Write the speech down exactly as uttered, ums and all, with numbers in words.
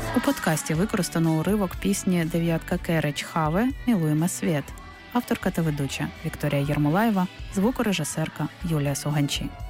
У подкасті використано уривок пісні «Дев'ятка Керич Хаве «Мілуємо світ». Авторка та ведуча Вікторія Єрмолаєва, звукорежисерка Юлія Суганчі.